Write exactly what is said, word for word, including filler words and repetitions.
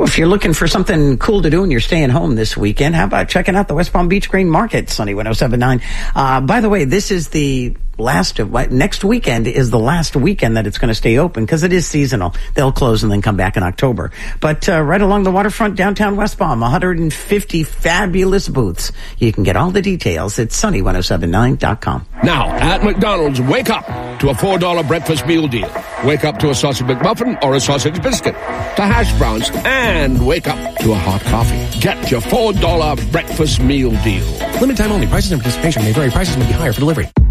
if you're looking for something cool to do and you're staying home this weekend, how about checking out the West Palm Beach Green Market, Sunny one oh seven point nine. Uh, by the way, this is the last of next weekend is the last weekend that it's going to stay open because it is seasonal. They'll close and then come back in October. But uh, right along the waterfront, downtown West Palm, one hundred fifty fabulous booths. You can get all the details at sunny one oh seven nine dot com. Now, at McDonald's, wake up to a four dollar breakfast meal deal. Wake up to a sausage McMuffin or a sausage biscuit, to hash browns, and wake up to a hot coffee. Get your four dollar breakfast meal deal. Limited time only. Prices and participation may vary. Prices may be higher for delivery.